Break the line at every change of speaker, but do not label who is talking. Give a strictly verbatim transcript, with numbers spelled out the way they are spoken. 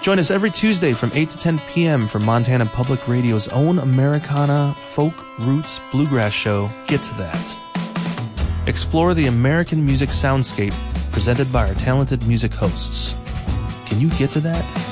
Join us every Tuesday from eight to ten p.m. for Montana Public Radio's own Americana, folk, roots, bluegrass show, Get to That. Explore the American music soundscape presented by our talented music hosts. Can you get to that?